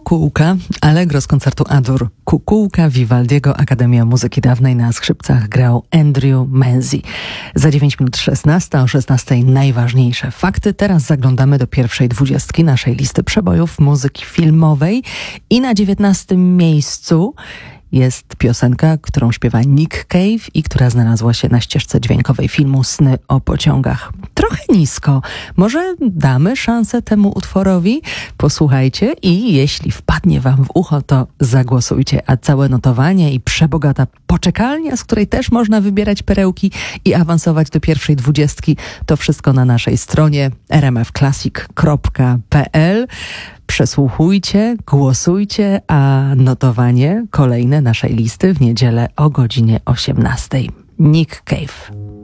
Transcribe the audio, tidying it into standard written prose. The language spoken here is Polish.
Kukułka, Allegro z koncertu Adur. Kukułka Vivaldiego, Akademia Muzyki Dawnej. Na skrzypcach grał Andrew Menzies. Za 9 minut 16, o 16 najważniejsze fakty. Teraz zaglądamy do pierwszej 20 naszej listy przebojów muzyki filmowej. I na 19 miejscu jest piosenka, którą śpiewa Nick Cave i która znalazła się na ścieżce dźwiękowej filmu Sny o pociągach. Trochę nisko. Może damy szansę temu utworowi? Posłuchajcie i jeśli wpadnie wam w ucho, to zagłosujcie. A całe notowanie i przebogata poczekalnia, z której też można wybierać perełki i awansować do pierwszej 20, to wszystko na naszej stronie rmfclassic.pl. Przesłuchujcie, głosujcie, a notowanie kolejne naszej listy w niedzielę o godzinie 18. Nick Cave.